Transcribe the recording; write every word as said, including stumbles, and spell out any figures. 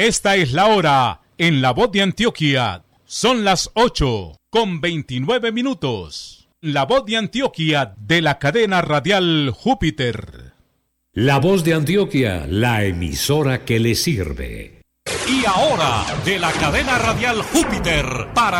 Esta es la hora en La Voz de Antioquia. Son las ocho con veintinueve minutos. La Voz de Antioquia de la cadena radial Júpiter. La Voz de Antioquia, la emisora que le sirve. Y ahora, de la cadena radial Júpiter, para